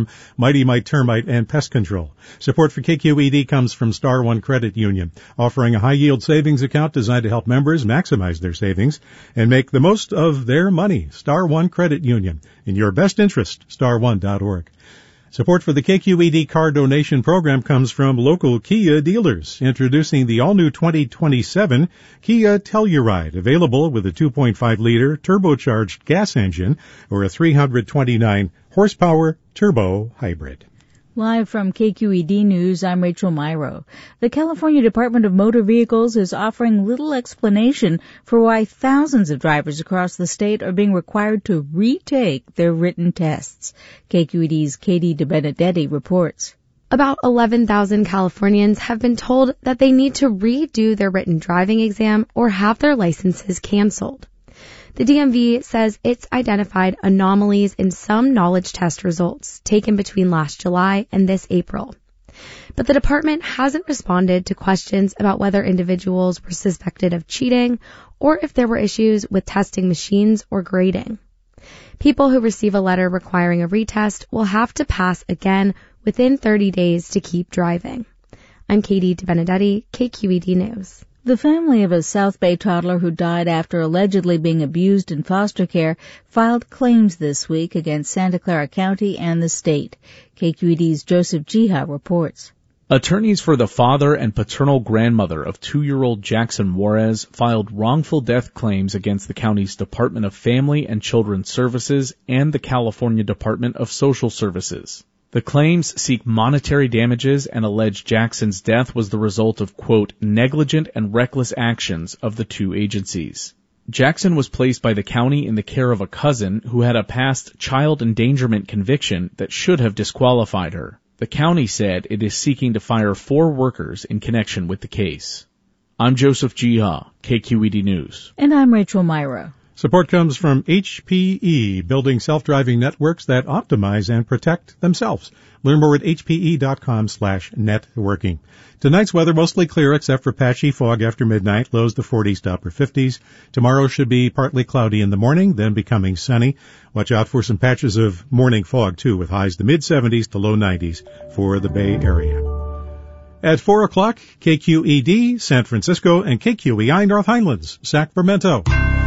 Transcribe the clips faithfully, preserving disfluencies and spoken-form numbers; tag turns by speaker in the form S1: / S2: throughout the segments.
S1: Mighty Mite Termite, and Pest Control. Support for K Q E D comes from Star One Credit Union, offering a high-yield savings account designed to help members maximize their savings and make the most of their money. Star One Credit Union. In your best interest, star one dot org. Support for the K Q E D car donation program comes from local Kia dealers, introducing the all-new twenty twenty-seven Kia Telluride, available with a two point five liter turbocharged gas engine or a three hundred twenty-nine horsepower turbo hybrid.
S2: Live from K Q E D News, I'm Rachel Myro. The California Department of Motor Vehicles is offering little explanation for why thousands of drivers across the state are being required to retake their written tests. K Q E D's Katie DeBenedetti reports.
S3: About eleven thousand Californians have been told that they need to redo their written driving exam or have their licenses canceled. The D M V says it's identified anomalies in some knowledge test results taken between last July and this April. But the department hasn't responded to questions about whether individuals were suspected of cheating or if there were issues with testing machines or grading. People who receive a letter requiring a retest will have to pass again within thirty days to keep driving. I'm Katie DeBenedetti, K Q E D News.
S2: The family of a South Bay toddler who died after allegedly being abused in foster care filed claims this week against Santa Clara County and the state. K Q E D's Joseph Jiha reports.
S4: Attorneys for the father and paternal grandmother of two-year-old Jackson Juarez filed wrongful death claims against the county's Department of Family and Children's Services and the California Department of Social Services. The claims seek monetary damages and allege Jackson's death was the result of, quote, negligent and reckless actions of the two agencies. Jackson was placed by the county in the care of a cousin who had a past child endangerment conviction that should have disqualified her. The county said it is seeking to fire four workers in connection with the case. I'm Joseph Jiha, K Q E D News.
S2: And I'm Rachel Myro.
S1: Support comes from H P E, building self-driving networks that optimize and protect themselves. Learn more at h p e dot com slash networking. Tonight's weather mostly clear except for patchy fog after midnight, lows to forties to upper fifties. Tomorrow should be partly cloudy in the morning, then becoming sunny. Watch out for some patches of morning fog, too, with highs to mid-seventies to low nineties for the Bay Area. At four o'clock, K Q E D, San Francisco, and K Q E I, North Highlands, Sacramento.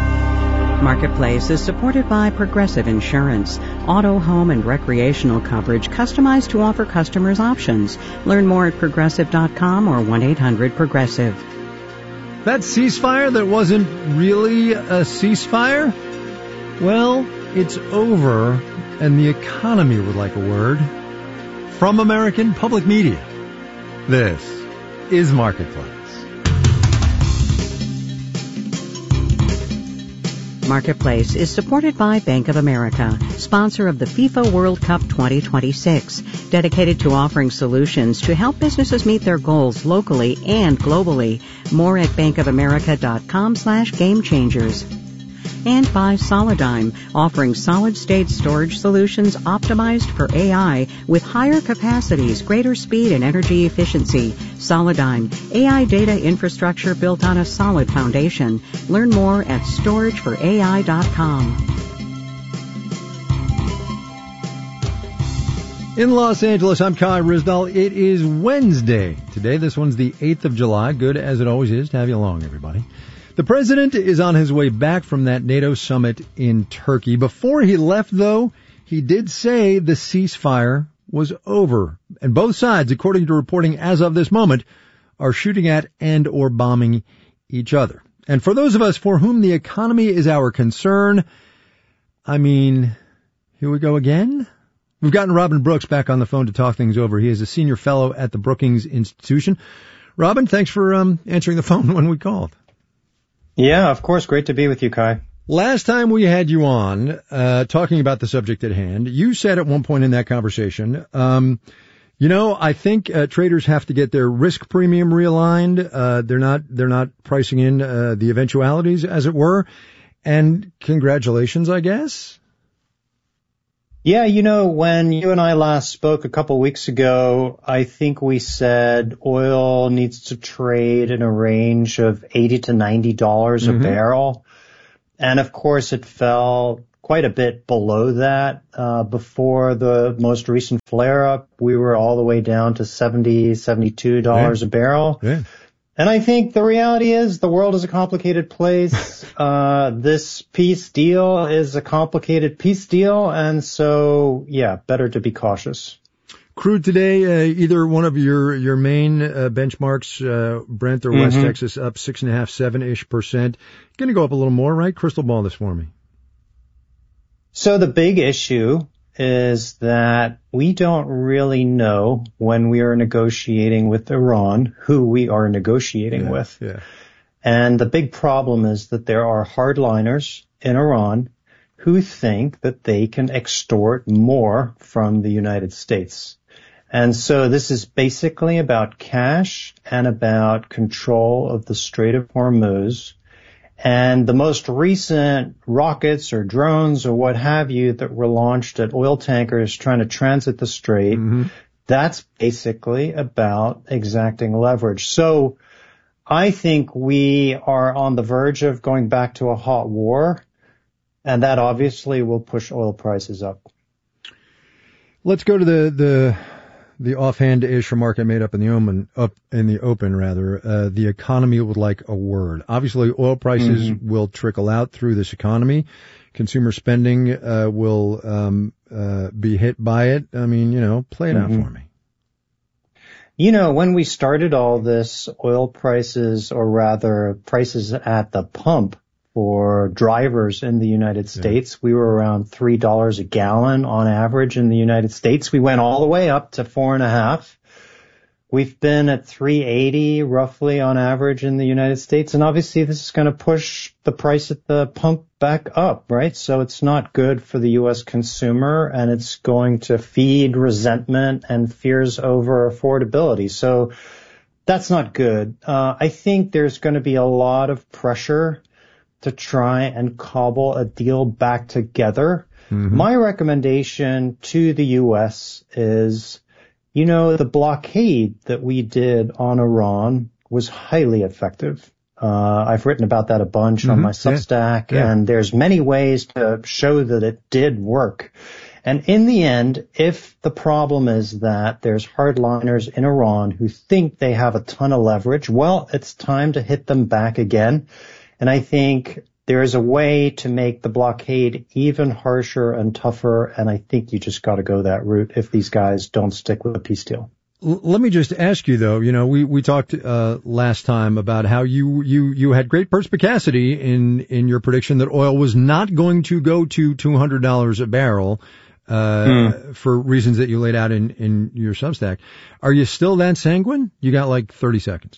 S5: Marketplace is supported by Progressive Insurance. Auto, home, and recreational coverage customized to offer customers options. Learn more at progressive dot com or one eight hundred progressive.
S6: That ceasefire that wasn't really a ceasefire? Well, it's over, and the economy would like a word. From American Public Media, this is Marketplace.
S5: Marketplace is supported by Bank of America, sponsor of the FIFA World Cup twenty twenty-six, dedicated to offering solutions to help businesses meet their goals locally and globally. More at bankofamerica dot com slash game changers. And by Solidigm, offering solid-state storage solutions optimized for A I with higher capacities, greater speed, and energy efficiency. Solidigm, A I data infrastructure built on a solid foundation. Learn more at storage for A I dot com.
S6: In Los Angeles, I'm Kai Risdal. It is Wednesday. Today, this one's the eighth of July. Good as it always is to have you along, everybody. The president is on his way back from that NATO summit in Turkey. Before he left, though, he did say the ceasefire was over. And both sides, according to reporting as of this moment, are shooting at and or bombing each other. And for those of us for whom the economy is our concern, I mean, here we go again. We've gotten Robin Brooks back on the phone to talk things over. He is a senior fellow at the Brookings Institution. Robin, thanks for um, answering the phone when we called.
S7: Yeah, of course. Great to be with you, Kai.
S6: Last time we had you on, uh, talking about the subject at hand, you said at one point in that conversation, um, you know, I think, uh, traders have to get their risk premium realigned. Uh, they're not, they're not pricing in, uh, the eventualities, as it were. And congratulations, I guess.
S7: Yeah, you know, when you and I last spoke a couple weeks ago, I think we said oil needs to trade in a range of eighty to ninety dollars mm-hmm. a barrel. And of course, it fell quite a bit below that. Uh, before the most recent flare-up, we were all the way down to seventy, seventy-two dollars yeah. a barrel.
S6: Yeah.
S7: And I think the reality is the world is a complicated place. uh, this peace deal is a complicated peace deal. And so, yeah, better to be cautious.
S6: Crude today, uh, either one of your, your main uh, benchmarks, uh, Brent or mm-hmm. West Texas, up six and a half, seven-ish percent. Going to go up a little more, right? Crystal ball this for me.
S7: So the big issue is that we don't really know when we are negotiating with Iran who we are negotiating
S6: yeah,
S7: with.
S6: Yeah.
S7: And the big problem is that there are hardliners in Iran who think that they can extort more from the United States. And so this is basically about cash and about control of the Strait of Hormuz. And the most recent rockets or drones or what have you that were launched at oil tankers trying to transit the strait, mm-hmm. that's basically about exacting leverage. So I think we are on the verge of going back to a hot war, and that obviously will push oil prices up.
S6: Let's go to the the the offhand-ish remark I made up in the open, up in the open rather. Uh, the economy would like a word. Obviously, oil prices mm-hmm. will trickle out through this economy. Consumer spending uh, will um, uh, be hit by it. I mean, you know, play it mm-hmm. out for me.
S7: You know, when we started all this, oil prices, or rather prices at the pump for drivers in the United States, yeah. we were around three dollars a gallon on average in the United States. We went all the way up to four and a half. We've been at three eighty roughly on average in the United States. And obviously this is going to push the price at the pump back up, right? So it's not good for the U S consumer, and it's going to feed resentment and fears over affordability. So that's not good. Uh, I think there's going to be a lot of pressure to try and cobble a deal back together. Mm-hmm. My recommendation to the U S is, you know, the blockade that we did on Iran was highly effective. Uh, I've written about that a bunch mm-hmm. on my Substack, yeah. Yeah. and there's many ways to show that it did work. And in the end, if the problem is that there's hardliners in Iran who think they have a ton of leverage, well, it's time to hit them back again. And I think there is a way to make the blockade even harsher and tougher, and I think you just got to go that route if these guys don't stick with a peace deal.
S6: L- let me just ask you, though, you know, we, we talked uh, last time about how you, you, you had great perspicacity in, in your prediction that oil was not going to go to two hundred dollars a barrel uh mm. for reasons that you laid out in, in your Substack. Are you still that sanguine? You got like thirty seconds.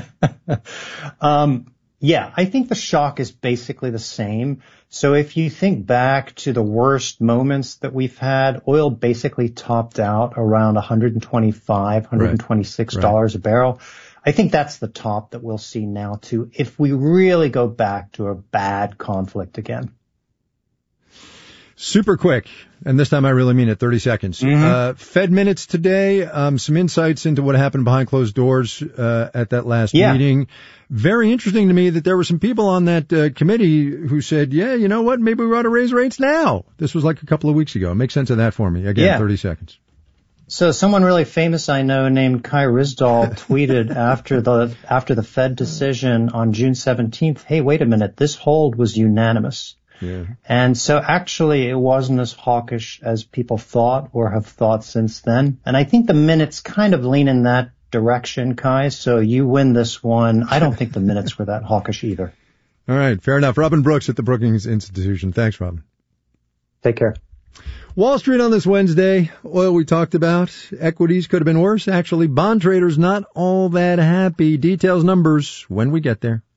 S7: um Yeah, I think the shock is basically the same. So if you think back to the worst moments that we've had, oil basically topped out around one twenty-five, one twenty-six dollars right. a barrel. I think that's the top that we'll see now too, if we really go back to a bad conflict again.
S6: Super quick, and this time I really mean it, thirty seconds. Mm-hmm. Uh, Fed minutes today, um, some insights into what happened behind closed doors uh, at that last yeah. meeting. Very interesting to me that there were some people on that uh, committee who said, yeah, you know what, maybe we ought to raise rates now. This was like a couple of weeks ago. Make sense of that for me. Again, yeah. thirty seconds.
S7: So someone really famous I know named Kai Ryssdal tweeted after the after the Fed decision on June seventeenth, hey, wait a minute, this hold was unanimous. Yeah. And so actually it wasn't as hawkish as people thought or have thought since then. And I think the minutes kind of lean in that direction, Kai. So you win this one. I don't think the minutes were that hawkish either.
S6: All right. Fair enough. Robin Brooks at the Brookings Institution. Thanks, Robin.
S7: Take care.
S6: Wall Street on this Wednesday. Oil we talked about. Equities could have been worse. Actually, bond traders not all that happy. Details, numbers when we get there.